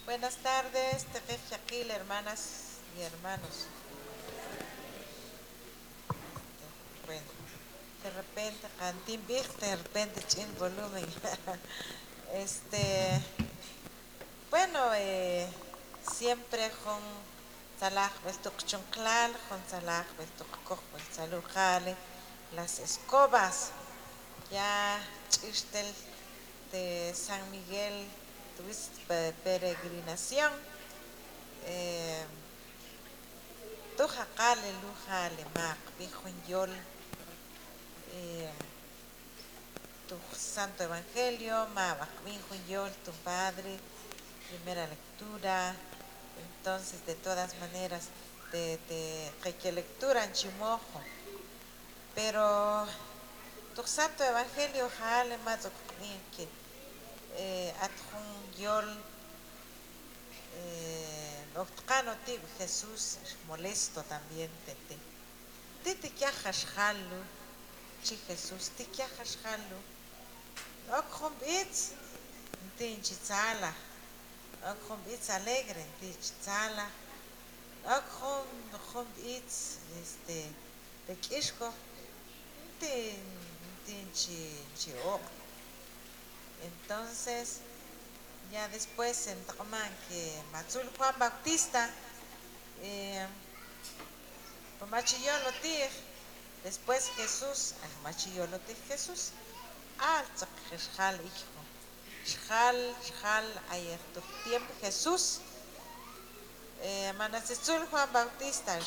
Buenas tardes, Tejef Shakil, hermanas y hermanos. Bueno, de repente, Cantín Big, de repente, chin volumen. este, bueno, siempre con Salah Beltuk Chonklal, con Salah Beltuk Koch, Salujale, las escobas, ya chistel de San Miguel, tuviste peregrinación. Eh, Tuja Kale, Luja, Lemak, Yol, eh, tu Santo Evangelio, Mabak, Yol, tu Padre, primera lectura. Entonces, de todas maneras, que lectura en Chimojo, pero tu Santo Evangelio, Jale, Mazok, que Atjun Yol, Octcano Tig, Jesús, molesto también, Tete. Tete que Jalu, Chi Jesús, te que Jalu. Okhom Bits, Tinchi Tzala, Okhom Bits alegre, Tinchi Tzala, Okhom Bits, de Kishko, Tinchi Chio. Entonces, ya después en Taman que Matzul Juan Bautista, Machillolo Tig, después Jesús, Machillolo Tig Jesús, Altzak Jeshal hijo. Shal, ayer tu tiempo Jesús, Manasetzul Juan Bautista,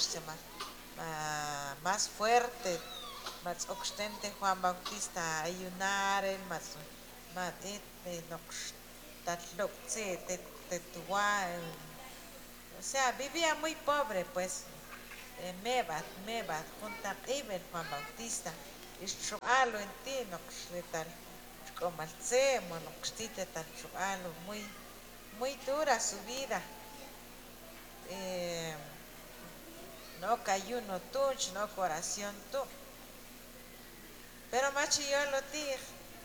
más fuerte, más oxtente Juan Bautista, ayunar, más o sea, vivía muy pobre, pues. Mebat, junta Iber Juan Bautista, y Shualo en ti, no tal, como al semo, no tal Shualo, muy dura su vida. No cayuno tuch, no corazón tú. Pero machi yo lo dije,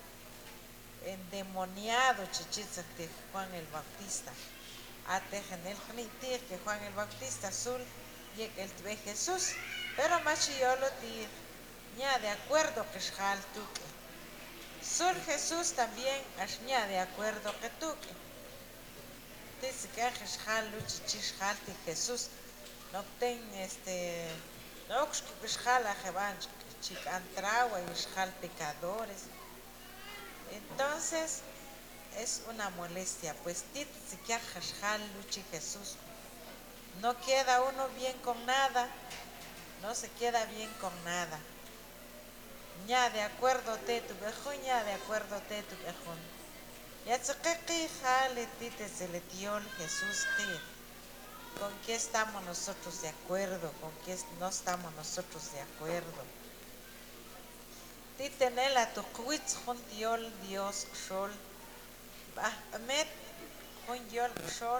endemoniado chichitzak de Juan el Bautista. Atejen el jnitir que Juan el Bautista azul y el tve Jesús. Pero machi yo lo dije, ya de acuerdo que shal tuque. Sul Jesús también ashña de acuerdo que tuque. Dice que shal luchichishal de Jesús. No ten no que shal a jeban chicantragua y shal pecadores. Entonces es una molestia, pues luchi Jesús. No queda uno bien con nada, no se queda bien con nada. Ya de acuerdo te tu bejón, ya de acuerdo te tu bejón. Ya tsequi jale tite se le dio Jesús te. ¿Con qué estamos nosotros de acuerdo? ¿Con qué no estamos nosotros de acuerdo? Titenela tu cuitz juntiol Dios sol. Met junyol sol.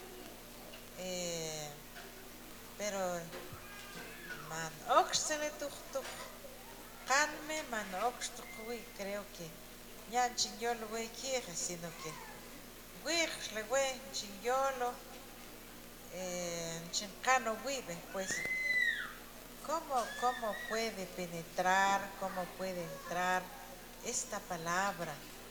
Pero man oxele tu canme man ox tu creo que ya chinyolo güey quiere, sino que le güey chinyolo chincano vive, pues ¿cómo puede penetrar, cómo puede entrar esta palabra?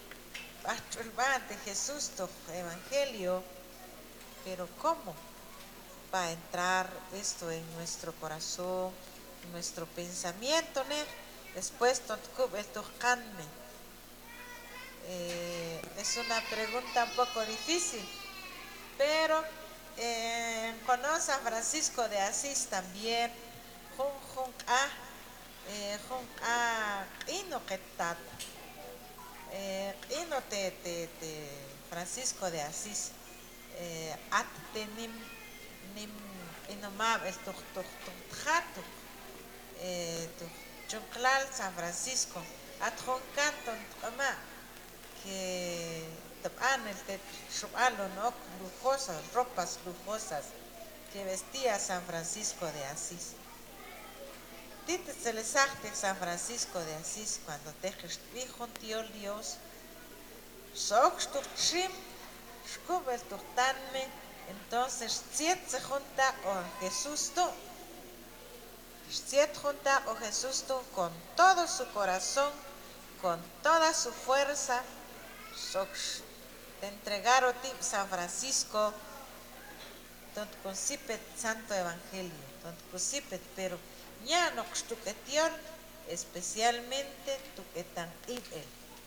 De Jesús, tu evangelio, pero ¿cómo va a entrar esto en nuestro corazón, en nuestro pensamiento, ¿no? Después, es una pregunta un poco difícil, pero conoce a Francisco de Asís también, Francisco de Asís, nim inomab el tujato, chunclal San Francisco, atjoncanton ama que tapan el te shubalo no lujosas, ropas lujosas que vestía San Francisco de Asís. Dite se les San Francisco de Asís cuando te dijo tío Dios, sox tu chim Shkubel tuchtanme, entonces siet se junta o Jesús tú. Siet junta o Jesús tú con todo su corazón, con toda su fuerza. Te entregaron San Francisco, donde consipet Santo Evangelio, donde consipet, pero ya no tuquetior, especialmente tuquetan ibel.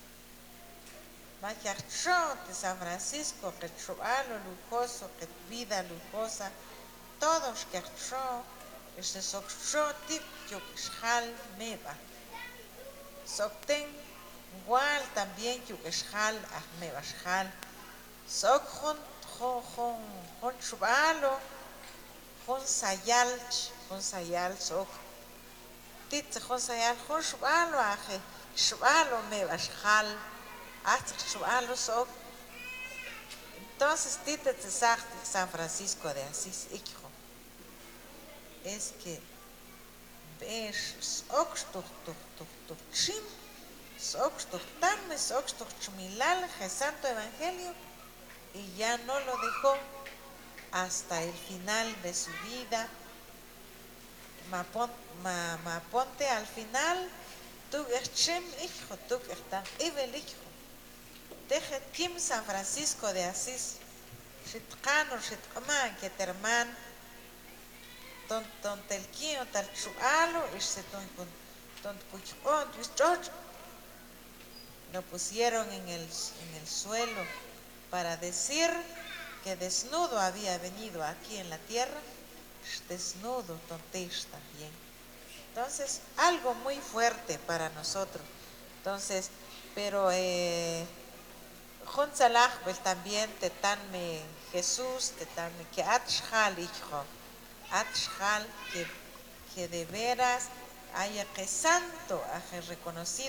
Mayacho de San Francisco, que chualo lujoso, que vida lujosa, todos que cho, este soccho tip yukishal meba. Socten igual también yukishal ahmeba shal. Soc jon chualo, jon sayal soc. Titze jon sayal, jon chualo aje, chualo meba shal. Hasta chualo soc. Entonces, Tite San Francisco de Asís, hijo, es que ves chim, tarme, chumilal, Santo Evangelio, y ya no lo dejó hasta el final de su vida. Ponte al final, tú chim, hijo, tú estás ibel, hijo. Deje Kim San Francisco de Asís, Shitcano, Shitcaman, que terman, ton telquino, tal chualo, y se ton puchón, lo pusieron en el suelo para decir que desnudo había venido aquí en la tierra, desnudo, tontesh también. Entonces, algo muy fuerte para nosotros. Entonces, pero Jonsalaj, pues también te tanme Jesús, te tanme que atshal, hijo, atshal, que de veras haya que santo, haya reconocido.